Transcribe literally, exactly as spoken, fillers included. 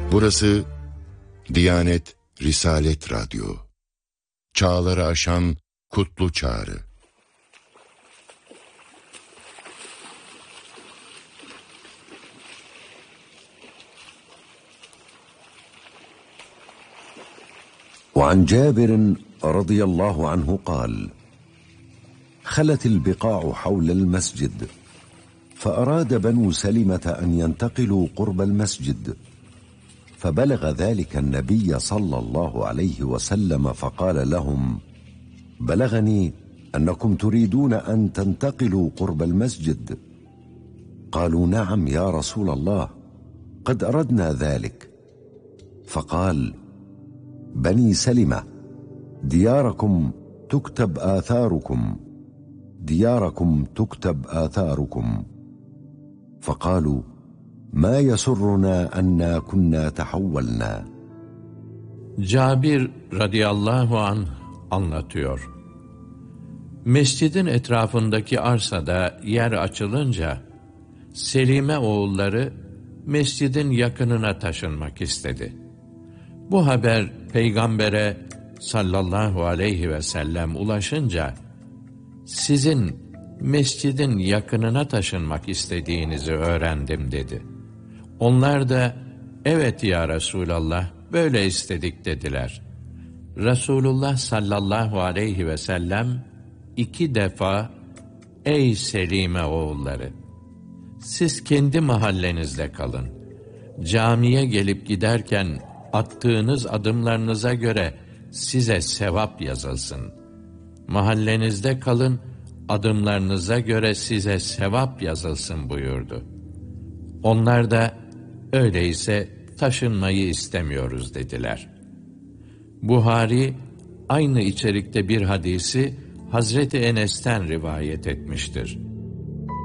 Burası Diyanet Risalet Radyo. Çağları aşan kutlu çağrı. وعن جابر رضي الله عنه قال: خلت البقاع حول المسجد، فأراد بنو سلمة أن ينتقلوا قرب المسجد، فبلغ ذلك النبي صلى الله عليه وسلم فقال لهم: بلغني أنكم تريدون أن تنتقلوا قرب المسجد. قالوا: نعم يا رسول الله، قد أردنا ذلك. فقال: بني سلمة، دياركم تكتب آثاركم، دياركم تكتب آثاركم. فقالوا: ما يسرنا أننا كنا تحولنا. Cabir radıyallahu anh anlatıyor. Mescidin etrafındaki arsada yer açılınca Selime oğulları mescidin yakınına taşınmak istedi. Bu haber Peygamber'e sallallahu aleyhi ve sellem ulaşınca, sizin mescidin yakınına taşınmak istediğinizi öğrendim dedi. Onlar da, evet ya Resulallah, böyle istedik dediler. Resulullah sallallahu aleyhi ve sellem iki defa, ey Selime oğulları, siz kendi mahallenizde kalın. Camiye gelip giderken attığınız adımlarınıza göre size sevap yazılsın. Mahallenizde kalın, adımlarınıza göre size sevap yazılsın buyurdu. Onlar da, öyleyse taşınmayı istemiyoruz dediler. Buhari, aynı içerikte bir hadisi Hazreti Enes'ten rivayet etmiştir.